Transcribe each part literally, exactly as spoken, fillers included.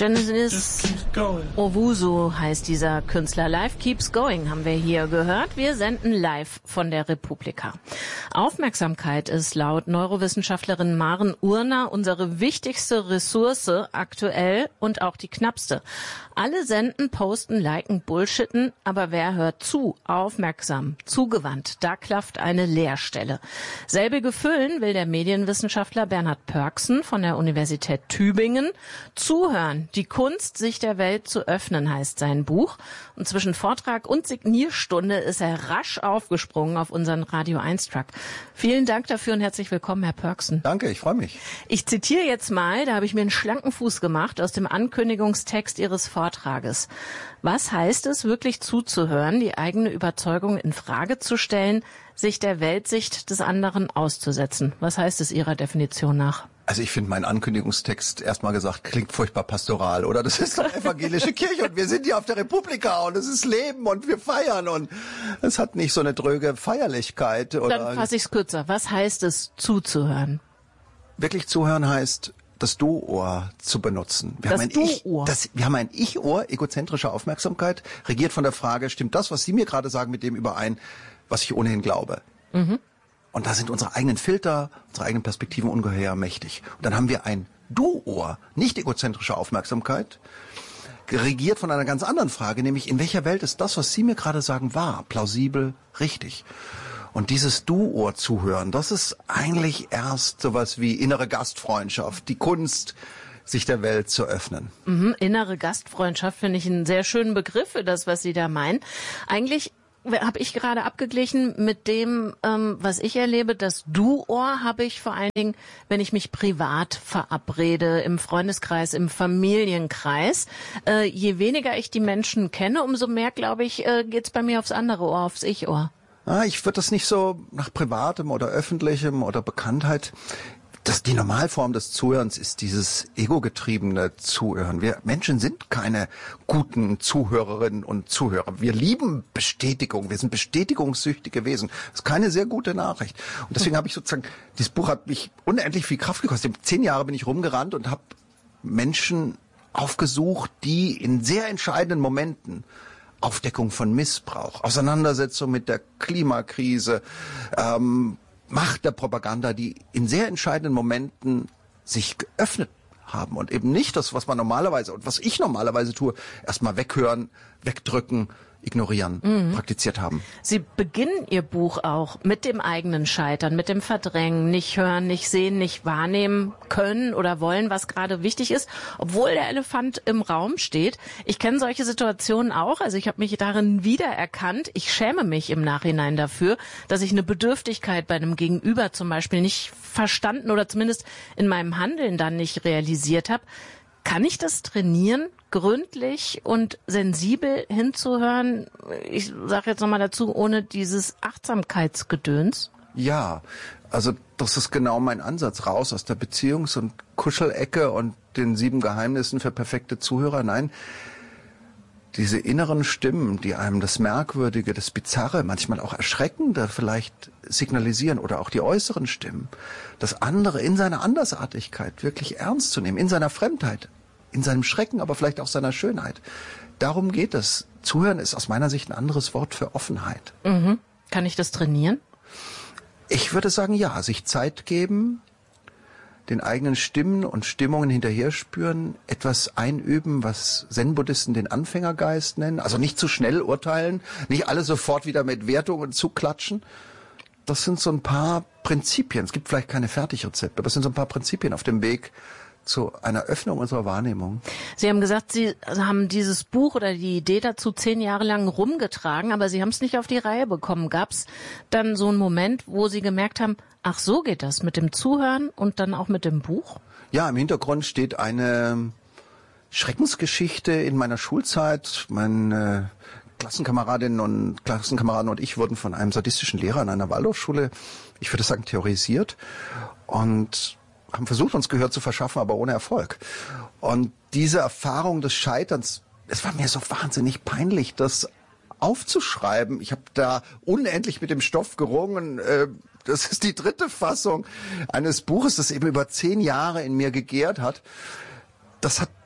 Genesis Owusu heißt dieser Künstler. Life Keeps Going haben wir hier gehört. Wir senden live von der Republika. Aufmerksamkeit ist laut Neurowissenschaftlerin Maren Urner unsere wichtigste Ressource aktuell und auch die knappste. Alle senden, posten, liken, bullshitten, aber wer hört zu, aufmerksam, zugewandt, da klafft eine Leerstelle. Selbige füllen will der Medienwissenschaftler Bernhard Pörksen von der Universität Tübingen. Zuhören, die Kunst, sich der Welt zu öffnen, heißt sein Buch. Und zwischen Vortrag und Signierstunde ist er rasch aufgesprungen auf unseren Radio eins Truck. Vielen Dank dafür und herzlich willkommen, Herr Pörksen. Danke, ich freue mich. Ich zitiere jetzt mal, da habe ich mir einen schlanken Fuß gemacht aus dem Ankündigungstext Ihres Vortrages. Was heißt es, wirklich zuzuhören, die eigene Überzeugung in Frage zu stellen, sich der Weltsicht des anderen auszusetzen? Was heißt es Ihrer Definition nach? Also ich finde meinen Ankündigungstext erstmal gesagt, klingt furchtbar pastoral, oder? Das ist doch evangelische Kirche und wir sind hier auf der Republika und es ist Leben und wir feiern und es hat nicht so eine dröge Feierlichkeit. Oder Dann fasse ich es kürzer. Was heißt es, zuzuhören? Wirklich zuhören heißt, das Du-Ohr zu benutzen. Wir das haben ein Du-Ohr? Ich, das, wir haben ein Ich-Ohr, egozentrische Aufmerksamkeit, regiert von der Frage, stimmt das, was Sie mir gerade sagen, mit dem überein, was ich ohnehin glaube? Mhm. Und da sind unsere eigenen Filter, unsere eigenen Perspektiven ungeheuer mächtig. Und dann haben wir ein Du-Ohr, nicht egozentrische Aufmerksamkeit, regiert von einer ganz anderen Frage, nämlich in welcher Welt ist das, was Sie mir gerade sagen, wahr, plausibel, richtig? Und dieses Du-Ohr zuhören, das ist eigentlich erst sowas wie innere Gastfreundschaft, die Kunst, sich der Welt zu öffnen. Mhm, innere Gastfreundschaft finde ich einen sehr schönen Begriff für das, was Sie da meinen. Eigentlich habe ich gerade abgeglichen mit dem, ähm, was ich erlebe. Das Du-Ohr habe ich vor allen Dingen, wenn ich mich privat verabrede, im Freundeskreis, im Familienkreis. Äh, je weniger ich die Menschen kenne, umso mehr, glaube ich, äh, geht's bei mir aufs andere Ohr, aufs Ich-Ohr. Ah, ich würde das nicht so nach Privatem oder Öffentlichem oder Bekanntheit. Das, die Normalform des Zuhörens ist dieses ego-getriebene Zuhören. Wir Menschen sind keine guten Zuhörerinnen und Zuhörer. Wir lieben Bestätigung. Wir sind bestätigungssüchtige Wesen. Das ist keine sehr gute Nachricht. Und deswegen habe ich sozusagen, dieses Buch hat mich unendlich viel Kraft gekostet. Zehn Jahre bin ich rumgerannt und habe Menschen aufgesucht, die in sehr entscheidenden Momenten Aufdeckung von Missbrauch, Auseinandersetzung mit der Klimakrise, ähm, Macht der Propaganda, die in sehr entscheidenden Momenten sich geöffnet haben und eben nicht das, was man normalerweise und was ich normalerweise tue, erstmal weghören, wegdrücken, ignorieren, mhm. praktiziert haben. Sie beginnen Ihr Buch auch mit dem eigenen Scheitern, mit dem Verdrängen, nicht hören, nicht sehen, nicht wahrnehmen können oder wollen, was gerade wichtig ist, obwohl der Elefant im Raum steht. Ich kenne solche Situationen auch, also ich habe mich darin wiedererkannt. Ich schäme mich im Nachhinein dafür, dass ich eine Bedürftigkeit bei einem Gegenüber zum Beispiel nicht verstanden oder zumindest in meinem Handeln dann nicht realisiert habe. Kann ich das trainieren, gründlich und sensibel hinzuhören? Ich sage jetzt nochmal dazu, ohne dieses Achtsamkeitsgedöns. Ja, also das ist genau mein Ansatz. Raus aus der Beziehungs- und Kuschelecke und den sieben Geheimnissen für perfekte Zuhörer. Nein, diese inneren Stimmen, die einem das Merkwürdige, das Bizarre, manchmal auch Erschreckende vielleicht signalisieren oder auch die äußeren Stimmen, das andere in seiner Andersartigkeit wirklich ernst zu nehmen, in seiner Fremdheit, in seinem Schrecken, aber vielleicht auch seiner Schönheit. Darum geht es. Zuhören ist aus meiner Sicht ein anderes Wort für Offenheit. Mhm. Kann ich das trainieren? Ich würde sagen, ja, sich Zeit geben, den eigenen Stimmen und Stimmungen hinterher spüren, etwas einüben, was Zen-Buddhisten den Anfängergeist nennen, also nicht zu schnell urteilen, nicht alle sofort wieder mit Wertungen zuklatschen. Das sind so ein paar Prinzipien. Es gibt vielleicht keine Fertigrezepte, aber es sind so ein paar Prinzipien auf dem Weg zu einer Öffnung unserer Wahrnehmung. Sie haben gesagt, Sie haben dieses Buch oder die Idee dazu zehn Jahre lang rumgetragen, aber Sie haben es nicht auf die Reihe bekommen. Gab es dann so einen Moment, wo Sie gemerkt haben, ach, so geht das mit dem Zuhören und dann auch mit dem Buch? Ja, im Hintergrund steht eine Schreckensgeschichte in meiner Schulzeit. Meine Klassenkameradinnen und Klassenkameraden und ich wurden von einem sadistischen Lehrer an einer Waldorfschule, ich würde sagen, terrorisiert und haben versucht, uns Gehör zu verschaffen, aber ohne Erfolg. Und diese Erfahrung des Scheiterns, es war mir so wahnsinnig peinlich, das aufzuschreiben. Ich habe da unendlich mit dem Stoff gerungen. Das ist die dritte Fassung eines Buches, das eben über zehn Jahre in mir gegärt hat. Das hat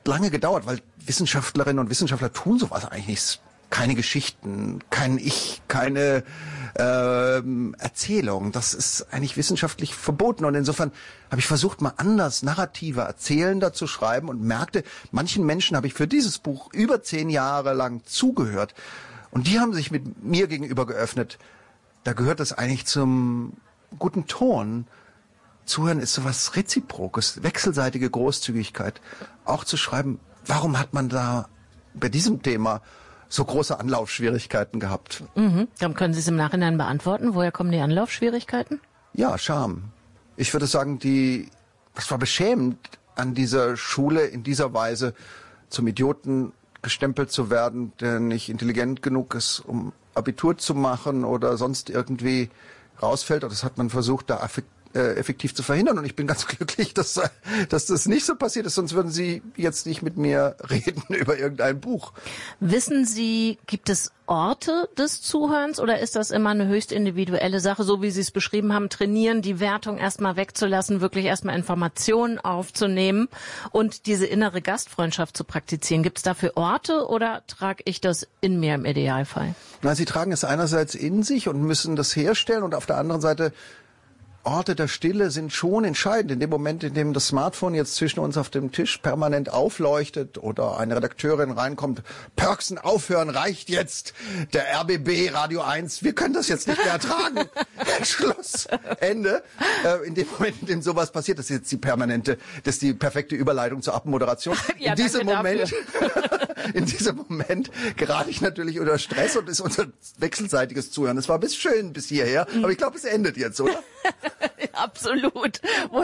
lange gedauert, weil Wissenschaftlerinnen und Wissenschaftler tun sowas eigentlich nicht. Keine Geschichten, kein Ich, keine ähm, Erzählung. Das ist eigentlich wissenschaftlich verboten. Und insofern habe ich versucht, mal anders, narrativer, erzählender zu schreiben und merkte, manchen Menschen habe ich für dieses Buch über zehn Jahre lang zugehört. Und die haben sich mit mir gegenüber geöffnet. Da gehört das eigentlich zum guten Ton. Zuhören ist sowas Reziprokes, wechselseitige Großzügigkeit. Auch zu schreiben, warum hat man da bei diesem Thema so große Anlaufschwierigkeiten gehabt? Mhm. Dann können Sie es im Nachhinein beantworten. Woher kommen die Anlaufschwierigkeiten? Ja, Scham. Ich würde sagen, die, das war beschämend, an dieser Schule in dieser Weise zum Idioten gestempelt zu werden, der nicht intelligent genug ist, um Abitur zu machen oder sonst irgendwie rausfällt. Und das hat man versucht, da effektiv zu verhindern. Und ich bin ganz glücklich, dass, dass das nicht so passiert ist, sonst würden Sie jetzt nicht mit mir reden über irgendein Buch. Wissen Sie, gibt es Orte des Zuhörens oder ist das immer eine höchst individuelle Sache, so wie Sie es beschrieben haben, trainieren, die Wertung erstmal wegzulassen, wirklich erstmal Informationen aufzunehmen und diese innere Gastfreundschaft zu praktizieren? Gibt es dafür Orte oder trage ich das in mir im Idealfall? Na, Sie tragen es einerseits in sich und müssen das herstellen und auf der anderen Seite Orte der Stille sind schon entscheidend. In dem Moment, in dem das Smartphone jetzt zwischen uns auf dem Tisch permanent aufleuchtet oder eine Redakteurin reinkommt, Pörksen, aufhören, reicht jetzt. Der R B B Radio eins, wir können das jetzt nicht mehr ertragen. Schluss, Ende. Äh, in dem Moment, in dem sowas passiert, das ist jetzt die permanente, das ist die perfekte Überleitung zur Abmoderation. Ja, in diesem Moment, in diesem Moment gerate ich natürlich unter Stress und ist unser wechselseitiges Zuhören. Es war bis schön bis hierher, aber ich glaube, es endet jetzt, oder? Absolut.